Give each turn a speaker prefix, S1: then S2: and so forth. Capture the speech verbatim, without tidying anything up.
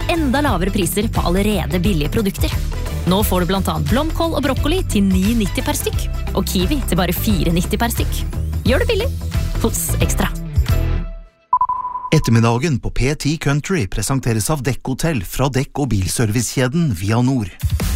S1: enda lavere priser på allerede billige produkter. Nå får du blant annet blomkål og brokkoli til ni nitti per stykk, og kiwi til bare fire nitti per stykk. Gjør det billig hos Ekstra.
S2: Ettermiddagen på P ti Country presenteres av Dekk Hotel fra Dekk- og bilservicekjeden Via Nord.